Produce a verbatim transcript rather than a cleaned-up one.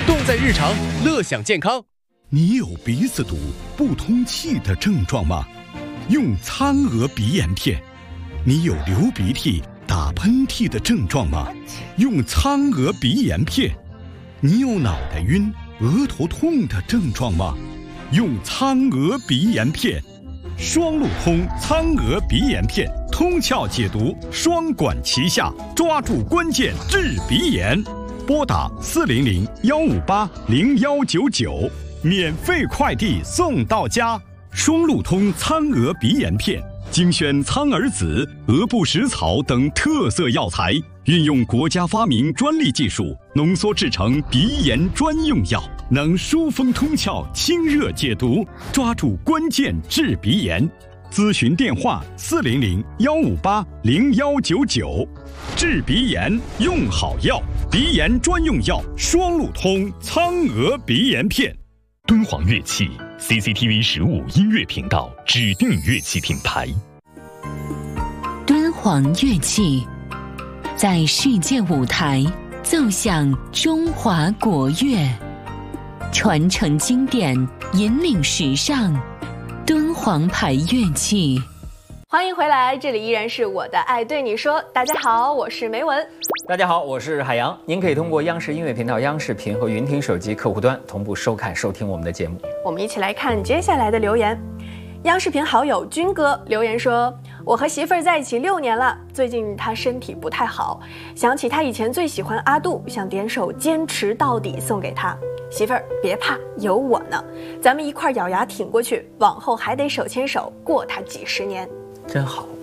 动在日常，乐享健康。 你有鼻子堵、不通气的症状吗？用苍娥鼻炎片。你有流鼻涕、打喷嚏的症状吗？用苍娥鼻炎片。你有脑袋晕、额头痛的症状吗？用苍娥鼻炎片。双路通苍娥鼻炎片，通窍解毒，双管齐下，抓住关键治鼻炎。拨打四零零幺五八零幺九九，免费快递送到家。双路通苍娥鼻炎片，精选苍耳子、鹅不食草等特色药材，运用国家发明专利技术，浓缩制成鼻炎专用药，能疏风通窍、清热解毒，抓住关键治鼻炎。咨询电话：四零零幺五八零幺九九。治鼻炎用好药，鼻炎专用药双路通苍娥鼻炎片。 敦煌乐器 C C T V 十五音乐频道指定乐器品牌。 敦煌乐器在世界舞台奏响中华国乐，传承经典，引领时尚。敦煌牌乐器。 欢迎回来，这里依然是我的爱对你说。大家好，我是梅文。 大家好，我是海洋。您可以通过央视音乐频道、央视频和云听手机客户端同步收看、收听我们的节目。 我们一起来看接下来的留言。央视频好友军哥留言说：“我和媳妇儿在一起六年了，最近她身体不太好，想起她以前最喜欢阿杜，想点首《坚持到底》送给她。媳妇儿别怕，有我呢，咱们一块咬牙挺过去，往后还得手牵手过她几十年。” 真好。